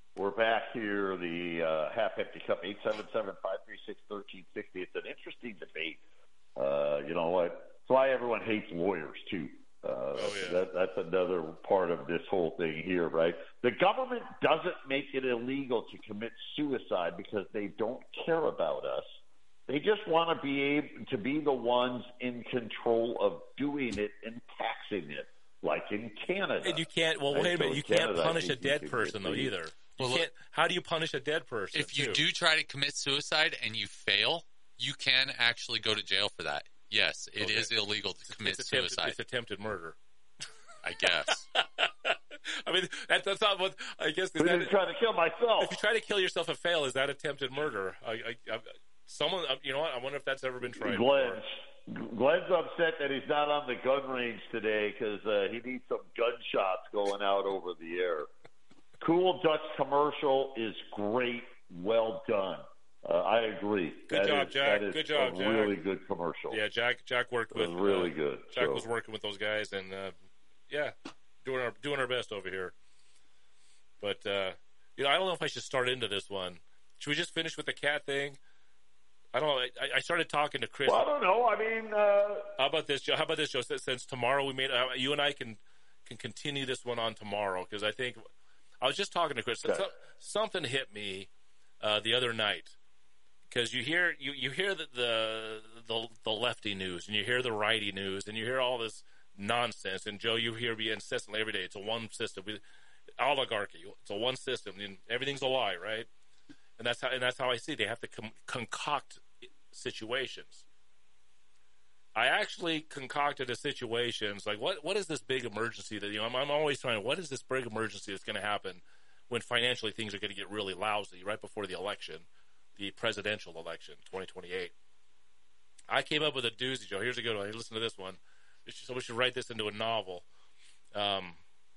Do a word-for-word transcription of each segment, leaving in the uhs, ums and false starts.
We're back here, the uh, half-empty cup, eight seven seven, five three six, one three six zero. It's an interesting debate. Uh, you know what? That's why everyone hates lawyers, too. Uh, oh, yeah. that, that's another part of this whole thing here, right? The government doesn't make it illegal to commit suicide because they don't care about us. They just want to be able to be the ones in control of doing it and taxing it, like in Canada. And you can't. Well, right? wait a minute. So you Canada, can't punish a you dead can person though either. You well, can't. How do you punish a dead person? If you too? do try to commit suicide and you fail, you can actually go to jail for that. Yes, it okay. is illegal to commit it's attempted, suicide. It's attempted murder. I guess. I mean, that, that's not what I guess. I'm trying to kill myself. If you try to kill yourself and fail, is that attempted murder? I, I, I, someone, you know what? I wonder if that's ever been tried. Glenn's, Glenn's upset that he's not on the gun range today because uh, he needs some gunshots going out over the air. Cool Dutch commercial is great. Well done. Uh, I agree. Good that job, is, Jack. That is good job, a Jack. Really good commercial. Yeah, Jack. Jack worked with. It was really uh, good. Jack so. was working with those guys, and uh, yeah, doing our doing our best over here. But uh, you know, I don't know if I should start into this one. Should we just finish with the cat thing? I don't know. I, I started talking to Chris. Well, I don't know. I mean, uh... how about this, Joe? How about this, Joe? Since tomorrow we made, uh, you and I can can continue this one on tomorrow because I think I was just talking to Chris. Okay. Something hit me uh, the other night because you hear you, you hear the, the the the lefty news and you hear the righty news and you hear all this nonsense. And Joe, you hear me incessantly every day. It's a one system, we, oligarchy. It's a one system, and everything's a lie, right? And that's how and that's how I see it. They have to com- concoct situations. I actually concocted a situation. It's like, what what is this big emergency that you know? I'm, I'm always trying. What is this big emergency that's going to happen when financially things are going to get really lousy right before the election, the presidential election, twenty twenty-eight. I came up with a doozy, Joe. Here's a good one. Hey, listen to this one. So we should write this into a novel. Um,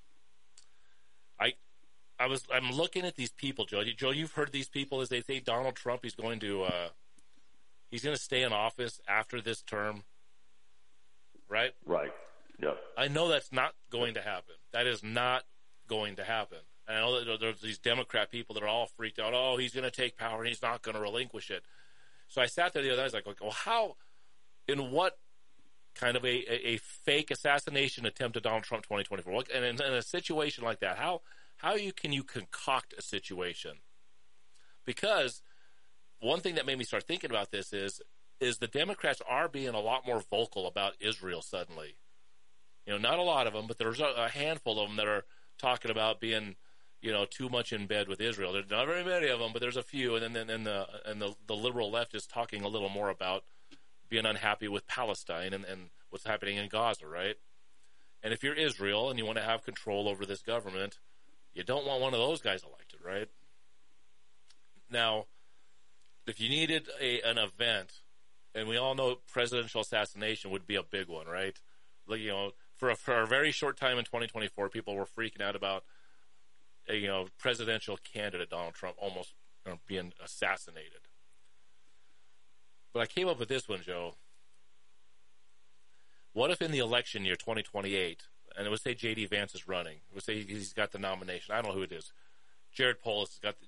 I. I was. I'm looking at these people, Joe. Joe, you've heard these people as they think Donald Trump is going to. Uh, he's going to stay in office after this term, right? Right. Yep. I know that's not going to happen. That is not going to happen. And I know that there's these Democrat people that are all freaked out. Oh, he's going to take power and he's not going to relinquish it. So I sat there the other day. I was like, well, how? In what kind of a, a, a fake assassination attempt at Donald Trump twenty twenty-four? And in, in a situation like that, how? How you can you concoct a situation? Because one thing that made me start thinking about this is is the Democrats are being a lot more vocal about Israel suddenly. You know, not a lot of them, but there's a, a handful of them that are talking about being, you know, too much in bed with Israel. There's not very many of them, but there's a few. And then and the and the, the liberal left is talking a little more about being unhappy with Palestine and, and what's happening in Gaza, right? And if you're Israel and you want to have control over this government, you don't want one of those guys elected, right? Now, if you needed a, an event, and we all know presidential assassination would be a big one, right? Like, you know, for a, for a very short time in twenty twenty-four, people were freaking out about a, you know, presidential candidate Donald Trump almost you know, being assassinated. But I came up with this one, Joe. What if in the election year twenty twenty-eight, and it would say J D Vance is running, it would say he's got the nomination. I don't know who it is. Jared Polis has got the,